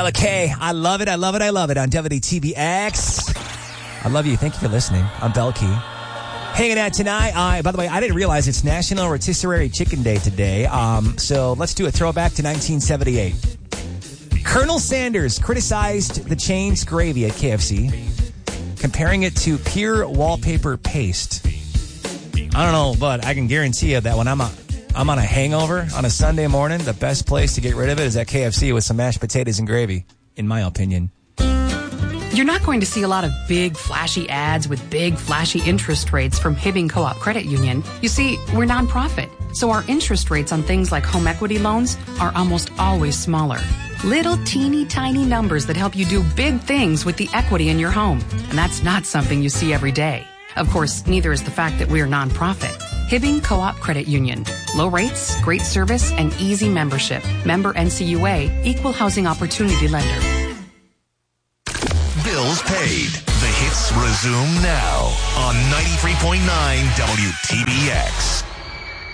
Stella K. I love it. I love it. I love it on WTBX. I love you. Thank you for listening. I'm Belkey. Hanging out tonight. By the way, I didn't realize it's National Rotisserie Chicken Day today. So let's do a throwback to 1978. Colonel Sanders criticized the changed gravy at KFC, comparing it to pure wallpaper paste. I don't know, but I can guarantee you that when I'm on a hangover on a Sunday morning, the best place to get rid of it is at KFC with some mashed potatoes and gravy, in my opinion. You're not going to see a lot of big, flashy ads with big, flashy interest rates from Hibbing Co-op Credit Union. You see, we're nonprofit, so our interest rates on things like home equity loans are almost always smaller. Little teeny tiny numbers that help you do big things with the equity in your home. And that's not something you see every day. Of course, neither is the fact that we're nonprofit. Hibbing Co-op Credit Union. Low rates, great service, and easy membership. Member NCUA, Equal Housing Opportunity Lender. Bills paid. The hits resume now on 93.9 WTBX.